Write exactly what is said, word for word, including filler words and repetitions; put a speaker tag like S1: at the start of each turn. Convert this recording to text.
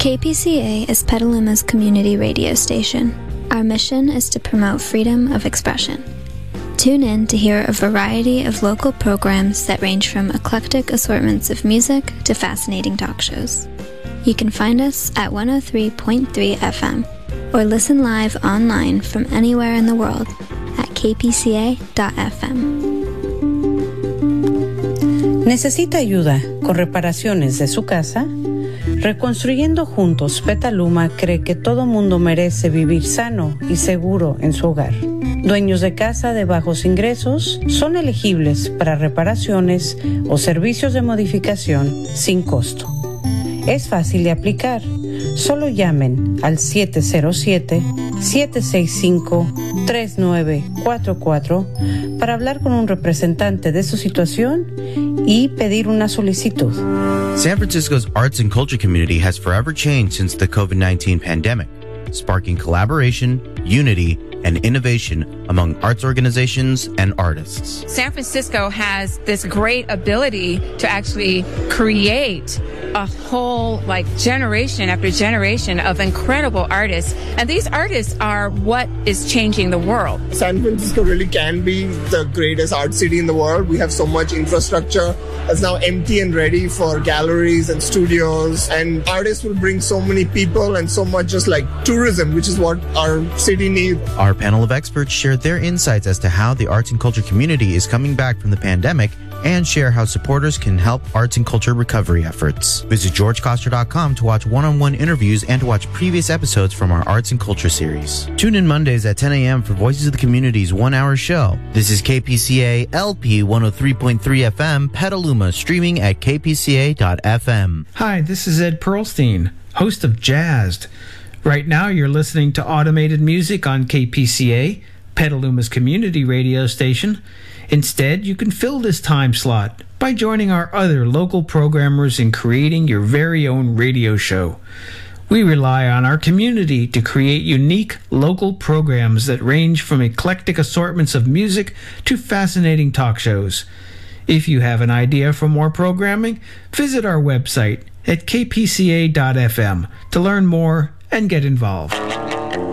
S1: K P C A is Petaluma's community radio station. Our mission is to promote freedom of expression. Tune in to hear a variety of local programs that range from eclectic assortments of music to fascinating talk shows. You can find us at one oh three point three F M or listen live online from anywhere in the world at k p c a dot f m.
S2: ¿Necesita ayuda con reparaciones de su casa? Reconstruyendo Juntos, Petaluma cree que todo mundo merece vivir sano y seguro en su hogar. Dueños de casa de bajos ingresos son elegibles para reparaciones o servicios de modificación sin costo. Es fácil de aplicar. Solo llamen al siete cero siete, siete seis cinco, tres nueve cuatro cuatro para hablar con un representante de su situación y pedir una solicitud.
S3: San Francisco's arts and culture community has forever changed since the COVID nineteen pandemic, sparking collaboration, unity, and innovation among arts organizations and artists.
S4: San Francisco has this great ability to actually create a whole like generation after generation of incredible artists, and these artists are what is changing the world.
S5: San Francisco really can be the greatest art city in the world. We have so much infrastructure that's now empty and ready for galleries and studios, and artists will bring so many people and so much just like tourism, which is what our city needs.
S3: Our panel of experts share their insights as to how the arts and culture community is coming back from the pandemic and share how supporters can help arts and culture recovery efforts. Visit george koster dot com to watch one-on-one interviews and to watch previous episodes from our arts and culture series. Tune in Mondays at ten a.m. for Voices of the Community's one-hour show. This is K P C A L P one oh three point three F M, Petaluma, streaming at k p c a dot f m.
S6: Hi, this is Ed Pearlstein, host of Jazzed. Right now you're listening to Automated Music on K P C A, Petaluma's community radio station. Instead, you can fill this time slot by joining our other local programmers in creating your very own radio show. We rely on our community to create unique local programs that range from eclectic assortments of music to fascinating talk shows. If you have an idea for more programming, visit our website at k p c a dot f m to learn more and get involved.